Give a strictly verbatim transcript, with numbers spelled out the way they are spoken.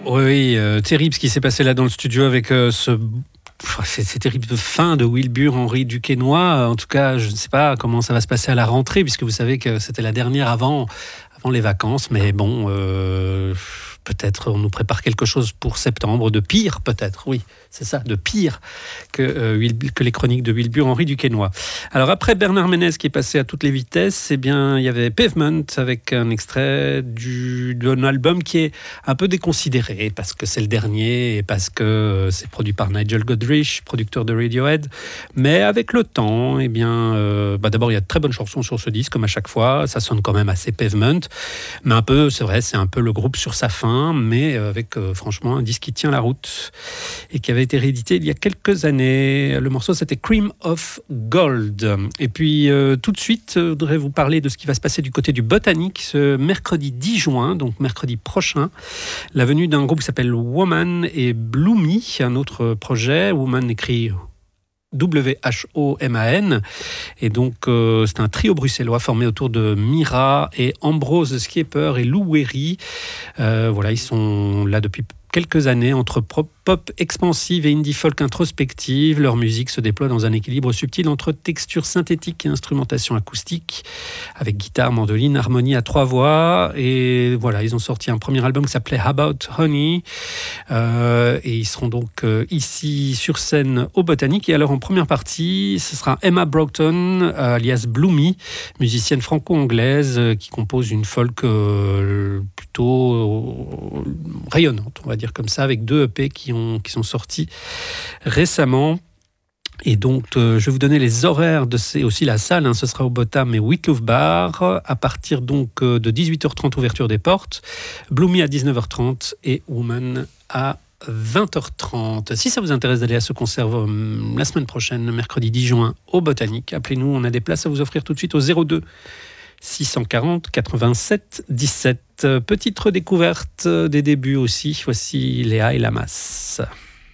Oui, euh, terrible ce qui s'est passé là dans le studio avec euh, ce... C'est, c'est terrible de fin de Wilbur Henry Duquesnoy. En tout cas, je ne sais pas comment ça va se passer à la rentrée, puisque vous savez que c'était la dernière avant, avant les vacances. Mais bon, euh, peut-être on nous prépare quelque chose pour septembre, de pire peut-être, oui, c'est ça, de pire que, euh, que les chroniques de Wilbur Henry Duquesnoy. Alors après Bernard Ménez qui est passé à toutes les vitesses, eh bien, il y avait Pavement avec un extrait du, d'un album qui est un peu déconsidéré parce que c'est le dernier et parce que c'est produit par Nigel Godrich, producteur de Radiohead. Mais avec le temps, eh bien, euh, bah d'abord il y a de très bonnes chansons sur ce disque comme à chaque fois, ça sonne quand même assez Pavement, mais un peu, c'est vrai, c'est un peu le groupe sur sa fin, mais avec euh, franchement un disque qui tient la route et qui avait été réédité il y a quelques années. Le morceau, c'était Cream of Gold. Et puis, euh, tout de suite, je voudrais vous parler de ce qui va se passer du côté du Botanique ce mercredi dix juin, donc mercredi prochain. La venue d'un groupe qui s'appelle Woman et Bloomy, un autre projet. Woman écrit W H O M A N. Et donc, euh, c'est un trio bruxellois formé autour de Mira et Ambrose Skipper et Lou Wery. Euh, voilà, ils sont là depuis quelques années entre pop expansive et indie folk introspective. Leur musique se déploie dans un équilibre subtil entre texture synthétique et instrumentation acoustique, avec guitare, mandoline, harmonie à trois voix. Et voilà, ils ont sorti un premier album qui s'appelait How About Honey. Euh, et ils seront donc euh, ici sur scène au Botanique. Et alors en première partie, ce sera Emma Broughton, euh, alias Bloomy, musicienne franco-anglaise euh, qui compose une folk euh, plutôt euh, rayonnante, on va dire comme ça, avec deux E P qui, ont, qui sont sortis récemment. Et donc, euh, je vais vous donner les horaires de ces, aussi la salle, hein, ce sera au Botam et Witloof Bar, à partir donc euh, de dix-huit heures trente, ouverture des portes, Bloomy à dix-neuf heures trente et Woman à vingt heures trente. Si ça vous intéresse d'aller à ce concert euh, la semaine prochaine, mercredi dix juin, au Botanique, appelez-nous, on a des places à vous offrir tout de suite au zéro deux six cent quarante quatre-vingt-sept dix-sept. Petite redécouverte des débuts aussi, voici Léa et la masse.